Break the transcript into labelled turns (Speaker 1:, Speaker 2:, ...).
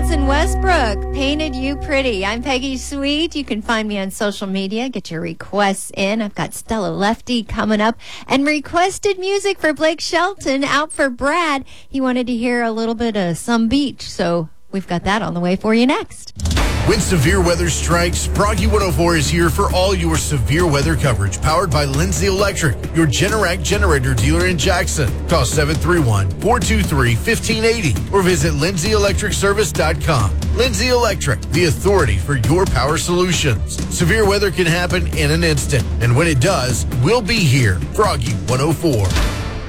Speaker 1: Hudson Westbrook, Painted You Pretty. I'm Peggy Sweet. You can find me on social media. Get your requests in. I've got Stella Lefty coming up. And requested music for Blake Shelton out for Brad. He wanted to hear a little bit of Some Beach, so we've got that on the way for you next.
Speaker 2: When severe weather strikes, Froggy 104 is here for all your severe weather coverage. Powered by Lindsay Electric, your Generac generator dealer in Jackson. Call 731-423-1580 or visit lindsay-electricservice.com. Lindsay Electric, the authority for your power solutions. Severe weather can happen in an instant, and when it does, we'll be here. Froggy 104.